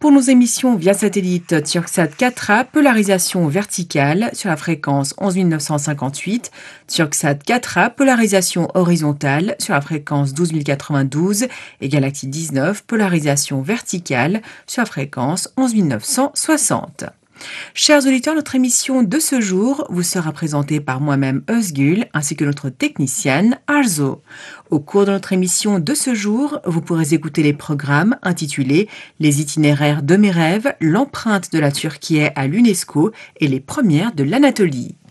pour nos émissions via satellite Turksat 4A, polarisation verticale sur la fréquence 11 958, Turksat 4A, polarisation horizontale sur la fréquence 12 092 et Galaxy 19, polarisation verticale sur la fréquence 11 960. Chers auditeurs, notre émission de ce jour vous sera présentée par moi-même Özgül ainsi que notre technicienne Arzo. Au cours de notre émission de ce jour, vous pourrez écouter les programmes intitulés Les itinéraires de mes rêves, l'empreinte de la Turquie à l'UNESCO et les premières de l'Anatolie.